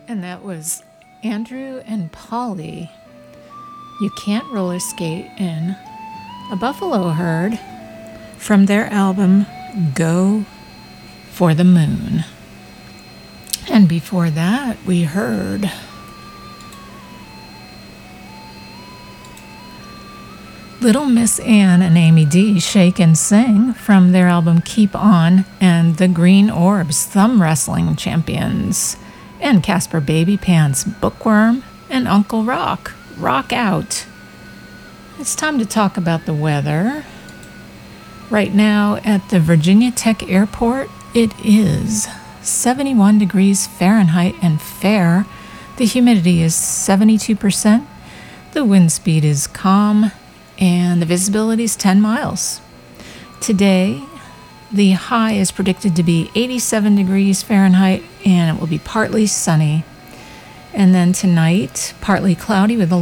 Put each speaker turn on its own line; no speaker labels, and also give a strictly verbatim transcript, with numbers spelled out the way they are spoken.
And that was Andrew and Polly. You Can't Roller Skate in a Buffalo Herd from their album Go for the Moon. And before that, we heard Little Miss Ann and Amy D. Shake and Sing from their album Keep On, and the Green Orbs Thumb Wrestling Champions, and Casper Baby Pants Bookworm, and Uncle Rock Rock Out. It's time to talk about the weather. Right now at the Virginia Tech Airport, it is seventy-one degrees Fahrenheit and fair. The humidity is seventy-two percent. The wind speed is calm, and the visibility is ten miles. Today, the high is predicted to be eighty-seven degrees Fahrenheit, and it will be partly sunny. And then tonight, partly cloudy with a